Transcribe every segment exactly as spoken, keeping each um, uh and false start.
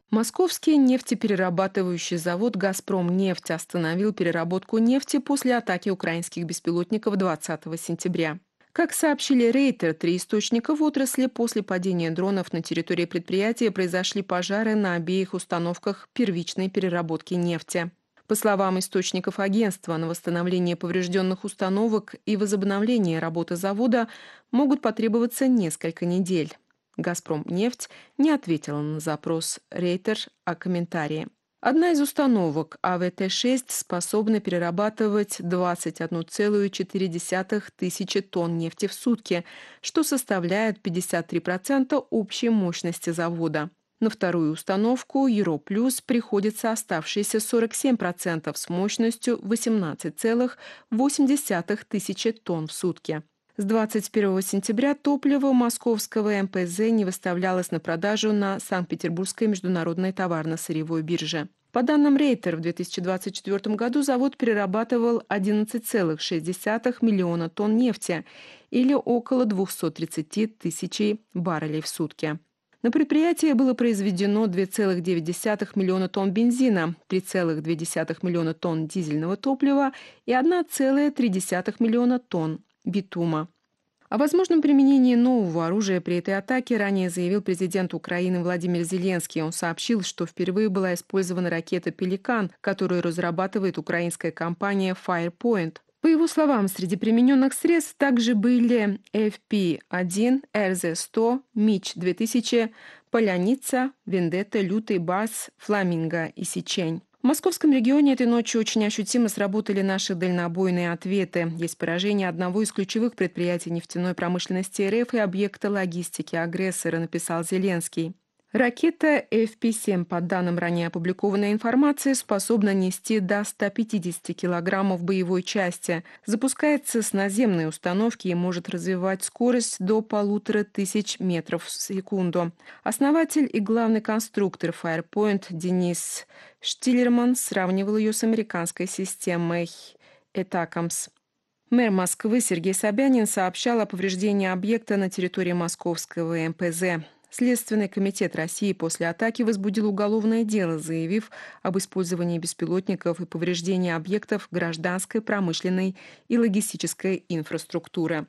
Московский нефтеперерабатывающий завод «Газпромнефть» остановил переработку нефти после атаки украинских беспилотников двадцатого сентября. Как сообщили Рейтер, три источника в отрасли, после падения дронов на территории предприятия произошли пожары на обеих установках первичной переработки нефти. По словам источников агентства, на восстановление поврежденных установок и возобновление работы завода могут потребоваться несколько недель. «Газпромнефть» не ответила на запрос Рейтер о комментарии. Одна из установок А В Т шесть способна перерабатывать двадцать одна целая четыре десятых тысячи тонн нефти в сутки, что составляет пятьдесят три процента общей мощности завода. На вторую установку Юро Плюс приходится оставшиеся сорок семь процентов с мощностью восемнадцать целых восемь десятых тысячи тонн в сутки. С двадцать первого сентября топливо московского М П З не выставлялось на продажу на Санкт-Петербургской международной товарно-сырьевой бирже. По данным Рейтер, в две тысячи двадцать четвёртом году завод перерабатывал одиннадцать целых шесть десятых миллиона тонн нефти или около двести тридцать тысяч баррелей в сутки. На предприятии было произведено два целых девять десятых миллиона тонн бензина, три целых две десятых миллиона тонн дизельного топлива и одна целая три десятых миллиона тонн битума. О возможном применении нового оружия при этой атаке ранее заявил президент Украины Владимир Зеленский. Он сообщил, что впервые была использована ракета «Пеликан», которую разрабатывает украинская компания Firepoint. По его словам, среди примененных средств также были Ф П один, Р З сто, Мич две тысячи, Поляница, Вендетта, Лютый, Барс, Фламинго и Сечень. В московском регионе этой ночью очень ощутимо сработали наши дальнобойные ответы. Есть поражение одного из ключевых предприятий нефтяной промышленности Р Ф и объекта логистики агрессора, написал Зеленский. Ракета Ф П семь, по данным ранее опубликованной информации, способна нести до ста пятидесяти килограммов боевой части, запускается с наземной установки и может развивать скорость до полутора тысяч метров в секунду. Основатель и главный конструктор Firepoint Денис Штиллерман сравнивал ее с американской системой Этакамс. Мэр Москвы Сергей Собянин сообщал о повреждении объекта на территории московского М П З. Следственный комитет России после атаки возбудил уголовное дело, заявив об использовании беспилотников и повреждении объектов гражданской, промышленной и логистической инфраструктуры.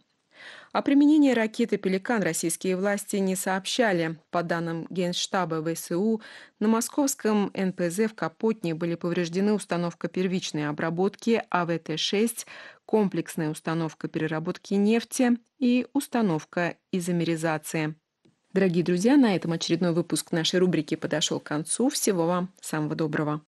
О применении ракеты «Пеликан» российские власти не сообщали. По данным Генштаба В С У, на московском Н П З в Капотне были повреждены установка первичной обработки А В Т шесть, комплексная установка переработки нефти и установка изомеризации. Дорогие друзья, на этом очередной выпуск нашей рубрики подошел к концу. Всего вам самого доброго.